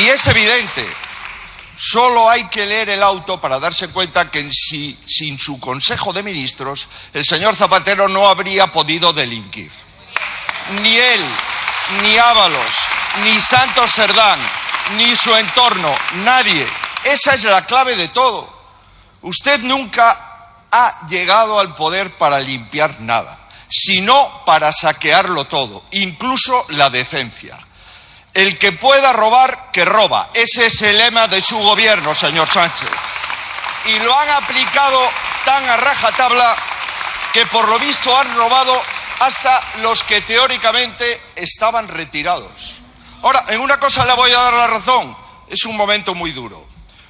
es evidente. Solo hay que leer el auto para darse cuenta que sin su Consejo de Ministros el señor Zapatero no habría podido delinquir. Ni él, ni Ábalos, ni Santos Cerdán, ni su entorno, nadie. Esa es la clave de todo. Usted nunca ha llegado al poder para limpiar nada, sino para saquearlo todo, incluso la decencia. El que pueda robar, que roba. Ese es el lema de su gobierno, señor Sánchez. Y lo han aplicado tan a rajatabla que por lo visto han robado hasta los que teóricamente estaban retirados. Ahora, en una cosa le voy a dar la razón. Es un momento muy duro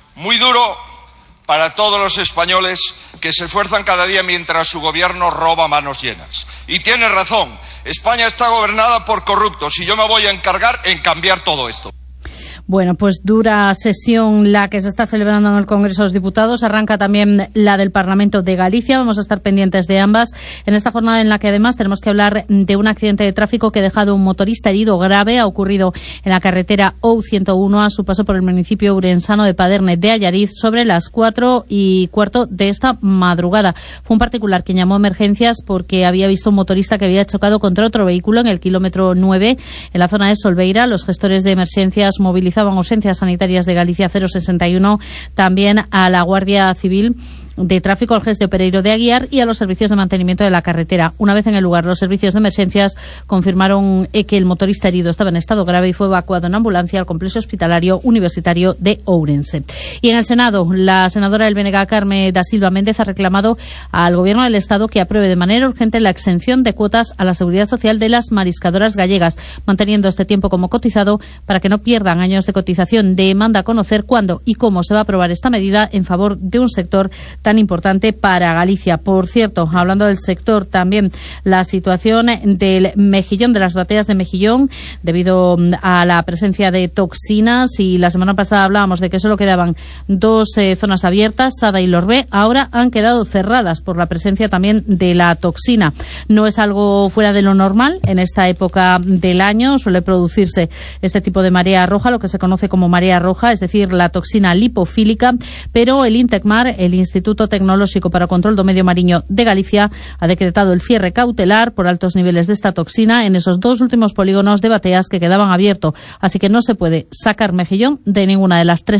para todos los españoles que se esfuerzan cada día mientras su gobierno roba manos llenas. Y tiene razón. España está gobernada por corruptos y yo me voy a encargar en cambiar todo esto. Bueno, pues dura sesión la que se está celebrando en el Congreso de los Diputados. Arranca también la del Parlamento de Galicia. Vamos a estar pendientes de ambas en esta jornada en la que además tenemos que hablar de un accidente de tráfico que ha dejado un motorista herido grave. Ha ocurrido en la carretera OU101 a su paso por el municipio urensano de Paderne de Allariz sobre las 4:15 de esta madrugada. Fue un particular quien llamó a emergencias porque había visto un motorista que había chocado contra otro vehículo en el kilómetro 9 en la zona de Solbeira. Los gestores de emergencias movilizaban urgencias sanitarias de Galicia 061, también a la Guardia Civil de Tráfico, al GES de Pereiro de Aguiar y a los servicios de mantenimiento de la carretera. Una vez en el lugar, los servicios de emergencias confirmaron que el motorista herido estaba en estado grave y fue evacuado en ambulancia al complejo hospitalario universitario de Ourense. Y en el Senado, la senadora del BNG, Carme da Silva Méndez, ha reclamado al Gobierno del Estado que apruebe de manera urgente la exención de cuotas a la seguridad social de las mariscadoras gallegas, manteniendo este tiempo como cotizado para que no pierdan años de cotización. Demanda conocer cuándo y cómo se va a aprobar esta medida en favor de un sector tan importante para Galicia. Por cierto, hablando del sector, también la situación del mejillón, de las bateas de mejillón, debido a la presencia de toxinas, y la semana pasada hablábamos de que solo quedaban dos zonas abiertas, Sada y Lorbé, ahora han quedado cerradas por la presencia también de la toxina. No es algo fuera de lo normal en esta época del año, suele producirse este tipo de marea roja, lo que se conoce como marea roja, es decir, la toxina lipofílica, pero el INTECMAR, el Instituto Tecnológico para o Control do Medio Mariño de Galicia, ha decretado el cierre cautelar por altos niveles de esta toxina en esos dos últimos polígonos de bateas que quedaban abiertos, así que no se puede sacar mejillón de ninguna de las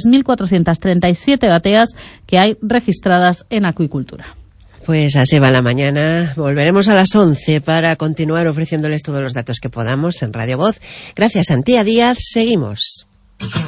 3.437 bateas que hay registradas en acuicultura. Pues así va la mañana. Volveremos a las 11 para continuar ofreciéndoles todos los datos que podamos en Radio Voz. Gracias, Antía Díaz. Seguimos.